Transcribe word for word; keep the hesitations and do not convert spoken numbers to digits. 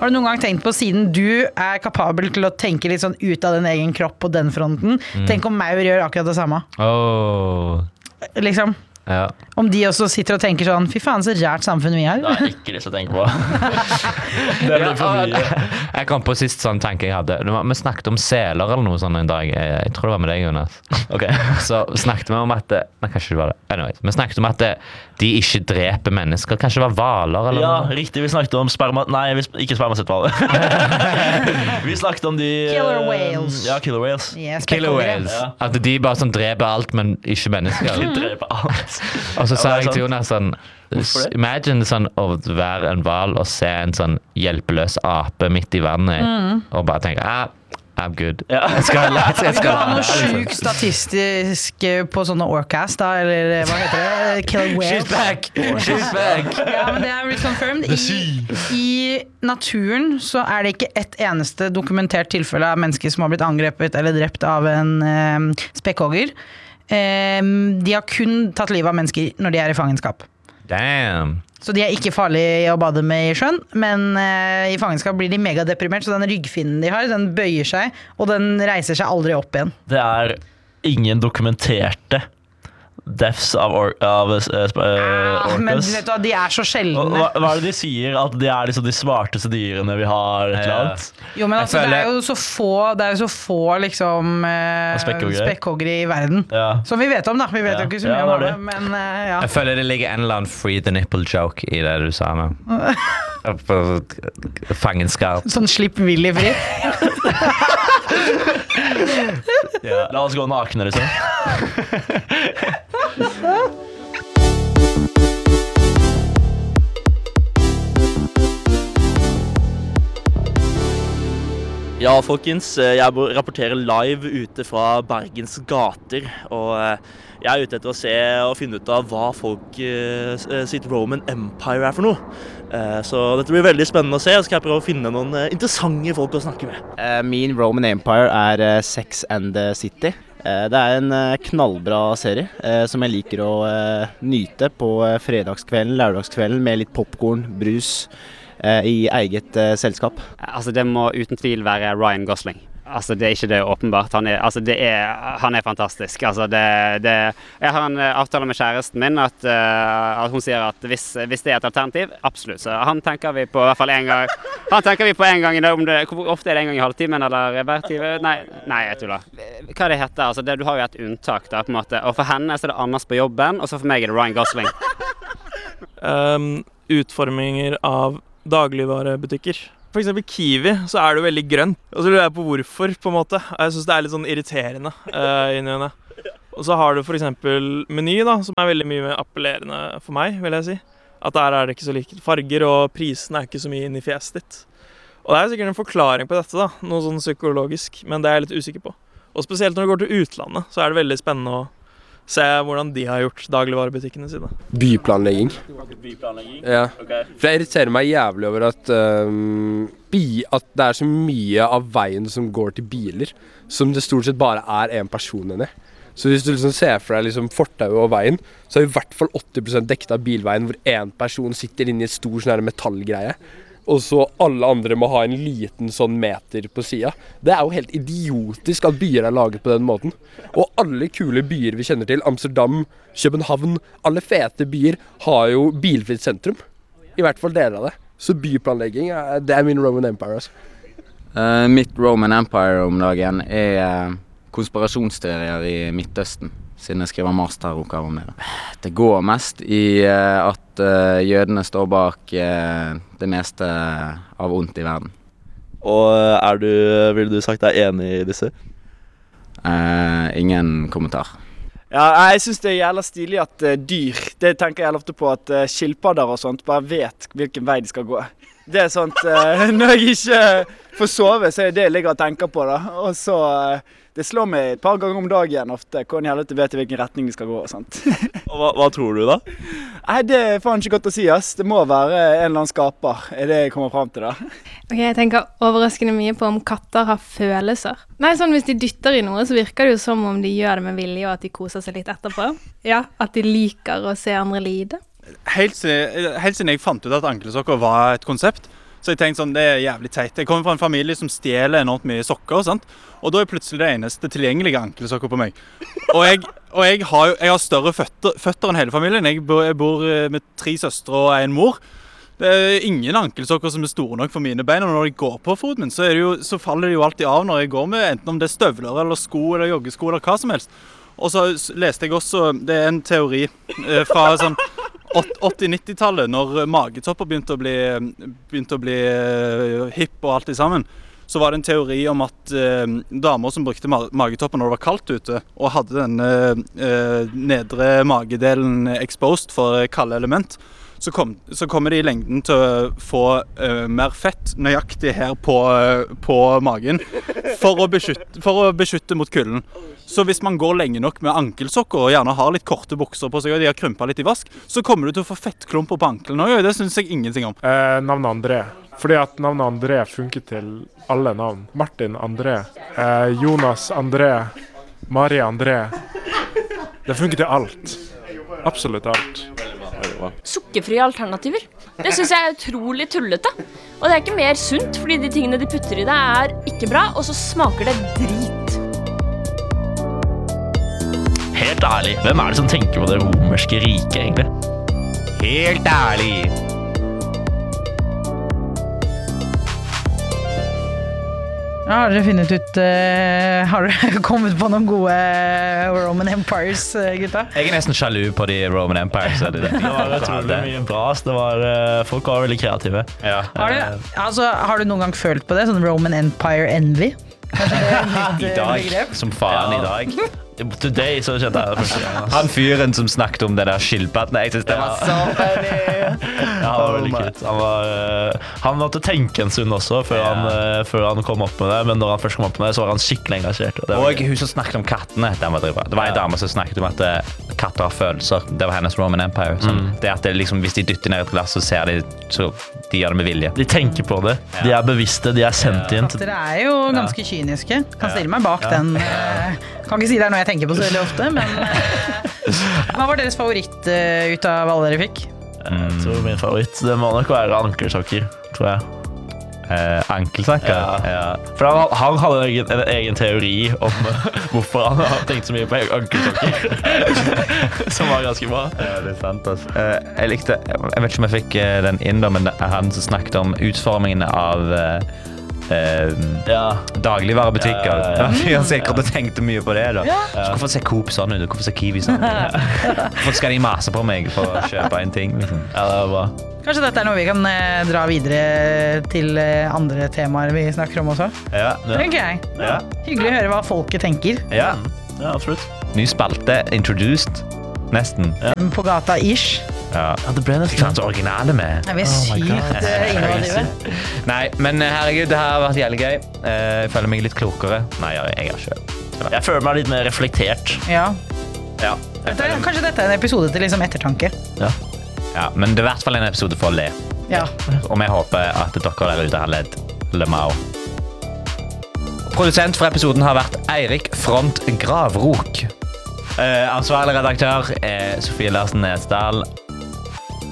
Har du noen gang tenkt på, siden du er kapabel til å tenke litt sånn ut av din egen kropp på den fronten, mm. tenk om Maur gjør akkurat det samme. Oh. Liksom. Ja. Om de også sitter og tenker sånn, fy faen så rart samfunn vi har. Det er ikke lyst til å tenke på. Det blir for mye. Jeg kom på sist sånn tanke jeg hadde. Vi snakket om seler eller noe sånn en dag. Jeg tror det var med deg, Jonas. Ok. Så snakket vi om at det, nei, kanskje det var det. Anyways, vi snakket om at det, de ikke dreper mennesker. Kanskje det var valer eller ja, noe? Ja, riktig. Vi snakket om sperma... Nei, ikke spermacettvaler. Vi snakket om de... Killer whales. Ja, killer whales. Yes, Killer whales. Ja. At de bare sånn dreper alt, men ikke mennesker. De dreper alt. Og så sa jeg til Jonas sånn, imagine sånn å være en hval og se en sånn hjelpeløs ape midt i vannet mm. og bare tenke, ah, I'm good. Ja. Jeg skal, jeg skal, jeg skal ha noe sjuk statistisk på sånne orcas da, eller hva heter det? Killer whale. She's back! She's back! Ja, men det er reconfirmed. I, I naturen så er det ikke ett eneste dokumentert tilfelle av mennesker som har blitt angrepet eller drept av en um, spekkhogger. Um, de har kun tatt livet av mennesker når de er i fangenskap. Damn. Så de er ikke farlige å bade med i sjøen, men uh, i fangenskap blir de megadeprimert, så den ryggfinnen de har, den bøyer seg, og den reiser seg aldri opp igjen. Det er ingen dokumenterte deaths av, or av uh, ah, orcas. Men du vet hva, de er så sjeldne. Hva, hva er det de sier? At de er liksom de smarteste dyrene vi har et eller annet? Jo, men altså, føler... det er jo så få, det er jo så få liksom uh, spekkhoggere i verden. Ja. Som vi vet om da. Vi vet ja. jo ikke så mye ja, om det, men uh, ja. Jeg føler det ligger en eller annen free the nipple joke i det du sa nå. Fangenskap. Sånn slipp Willy fri. Ja. La oss gå nakne, liksom. Ja, folkens, jeg rapporterer live ute fra Bergens gater, og jeg er ute etter å se og finne ut av hva folk sitt Roman Empire er for noe. Så dette blir veldig spennende å se, og skal jeg prøve å finne noen interessante folk å snakke med. Min Roman Empire er Sex and the City. Det er en knallbra serie som jeg liker å nyte på fredagskvelden, lørdagskvelden med litt popcorn, brus i eget selskap. Altså det må uten tvil være Ryan Gosling. Altså det er ikke det åpenbart. Han er, altså det er, han er fantastisk. Altså det, det, jeg har en avtale med kjæresten min at, uh, at hun sier at hvis, hvis det er et alternativ, absolutt. Så han tenker vi på i hvert fall en gang. Han tenker vi på en gang i dag. Om det, hvor ofte er det en gang i halvtimen eller hver time? Nei, nei, jeg tuller. Hva det heter? Altså det, du har jo et unntak da, på en måte. Og for henne så er det Anders på jobben, og så for meg er det Ryan Gosling. Um, utforminger av dagligvarebutikker. For eksempel Kiwi, så er det jo veldig grønt. Og så lurer jeg på hvorfor, på en måte. Jeg synes det er litt sånn irriterende uh, inni henne. Og så har du for eksempel Meny, da, som er veldig mye mer appellerende for meg, vil jeg si. At der er det ikke så like farger, og prisen er ikke så mye inn i fjeset ditt. Og det er sikkert en forklaring på dette, da, noe sånn psykologisk, men det er jeg litt usikker på. Og spesielt når du går til utlandet, så er det veldig spennende å se hvordan de har gjort dagligvarebutikkene sine. Byplanlegging. Byplanlegging? Ja. Okay. For jeg irriterer meg jævlig over at, um, bi, at det er så mye av veien som går til biler, som det stort sett bare er en person inni. Så hvis du liksom ser for deg liksom fortauet og veien, så er i hvert fall åtti prosent dekket av bilveien, hvor en person sitter inne i et stor sånn her metallgreie. Og så alle andre må ha en liten sånn meter på siden. Det er jo helt idiotisk at byer er laget på den måten. Og alle kule byer vi kjenner til, Amsterdam, København, alle fete byer har jo bilfritt sentrum. I hvert fall deler av det. Så byplanlegging, det er min Roman Empire. Altså. Uh, mitt Roman Empire om dagen er uh, konspirasjonsteorier i Midtøsten. Siden jeg skriver masteroppgave om det. Det går mest i uh, at uh, jødene står bak uh, det meste av ondt i verden. Og er du, vil du sagt deg enig i disse? Uh, ingen kommentar. Ja, jeg synes det er jævla stilig at uh, dyr, det tenker jeg ofte på at uh, skilpadder og sånt bare vet hvilken vei de skal gå. Det er sånt, uh, når jeg ikke får sove, så er det det jeg ligger og tenker på da. Og så... Uh, Det slår meg et par ganger om dagen ofte, hvordan helvete vet hvilken retning de skal gå og sånt. Og hva, hva tror du da? Nei, det er faen ikke godt å si, ass. Det må være en eller annen skaper, er det jeg kommer frem til da. Ok, jeg tenker overraskende mye på om katter har følelser. Nei, sånn hvis de dytter i noe, så virker det jo som om de gjør det med vilje, og at de koser seg litt etterpå. Ja, at de liker å se andre lide. Helt siden, helt siden jeg fant ut at ankelsokker var et konsept, Så jeg tenkte sånn, det er jævlig teit. Jeg kommer fra en familie som stjeler enormt mye sokker, sant? Og da er plutselig det eneste tilgjengelige ankelsokker på meg. Og jeg, og jeg, har, jo, jeg har større føtter, føtter enn hele familien. Jeg bor, jeg bor med tre søstre og en mor. Det er ingen ankelsokker som er store nok for mine bein, og når jeg går på foten min, så, er det jo, så faller de jo alltid av når jeg går med, enten om det er støvler eller sko eller joggesko eller hva som helst. Og så leste jeg også, det er en teori eh, fra sånn åtti-nittitallet, når magetopper begynte å bli, begynte å bli uh, hipp og alt i sammen, så var det en teori om at uh, damer som brukte ma magetopper når det var kaldt ute, og hadde denne uh, nedre magedelen exposed for kalde element, så, kom, så kommer de i lengden til å få uh, mer fett nøyaktig her på, uh, på magen, for å, beskytte, for å beskytte mot kulden. Så hvis man går lenge nok med ankelsokker og gjerne har litt korte bukser på seg og de har krympet litt i vask, så kommer du til å få fettklumper på ankelen. Og det synes jeg ingenting om. Eh, navnet André. Fordi at navnet André funker til alle navn. Martin André, eh, Jonas André, Mari André. Det funker til alt. Absolutt alt. Sukkerfrie alternativer. Det synes jeg er utrolig tullete. Og det er ikke mer sunt, fordi de tingene de putter i det er ikke bra, og så smaker det drit. Helt ærlig, hvem er det som tenker på det romerske riket, egentlig? Helt ærlig! Ja, har dere funnet ut, uh, har dere kommet på noen gode Roman Empires, gutta? Jeg er nesten sjalu på de Roman Empires. Det, det. det var utrolig mye bra. Det var, folk var veldig kreative. Ja. Har, du, altså, har du noen gang følt på det, sånn Roman Empire envy? Kanskje det er et nytt I dag, begrep? som faen ja. I dag. Today så kjente jeg det første gang. Han fyren som snakket om det der skilpaddene, jeg synes det var så funny. Ja, han var veldig kult. Han, var, uh, han måtte tenke en stund også før, ja. han, uh, før han kom opp med det, men når han først kom opp med det, så var han skikkelig engasjert. Og, og hun som snakket om kattene, den var drivet. Det var en ja. dame som snakket om at uh, katter har følelser. Det var hennes Roman Empire. Sånn. Mm. Det at det, liksom, hvis de dytter ned et glass, så ser de, så de gjør det med vilje. De tenker på det. Ja. De er bevisste, de er sentient. Katter er jo ganske kyniske. Kan stille meg bak ja. den. Uh, kan ikke si det er noe jeg tenker på så veldig ofte, men uh, hva var deres favoritt uh, ut av alle dere fikk? Jeg tror min favoritt, det må nok være ankelsokker, tror jeg. Eh, ankelsokker? Ja. Ja. For han, han hadde en egen, en egen teori om hvorfor han har tenkt så mye på ankelsokker. Som var ganske bra. Ja, det er sant, altså. Eh, jeg likte, jeg vet ikke om jeg fikk den inn da, men han som snakket om utformingen av eh, Uh, ja. dagligvarebutikker. Ja, ja, ja. Jeg har sikkert tenkt mye på det da. Ja. Så hvorfor ser Coop sånn ut? Hvorfor ser Kiwi sånn ut? Hvorfor skal de mase på meg for å kjøpe en ting? Liksom? Ja, det var bra. Kanskje dette er noe vi kan eh, dra videre til eh, andre temaer vi snakker om også? Ja, det tenker jeg. Ja. Hyggelig å høre hva folket tenker. Ja, ja absolutt. Ny spalte, introduced. Nesten. Ja. På gata ish. Ja. Ja, det ble nesten så originale med. Ja, vi er sykt oh innovative. Nei, men herregud, det her har vært jævlig gøy. Jeg føler meg litt klokere. Nei, jeg er ikke. Jeg føler meg litt mer reflektert. Ja. Ja. Dette, kanskje dette er en episode til liksom ettertanke. Ja. Ja, men det er i hvert fall en episode for å le. Ja. Og vi håper at dere der ute har ledd. Le meg også. Produsent for episoden har vært Eirik Front Gravrok. Uh, ansvarlig redaktør er Sofie Larsen Nesdal.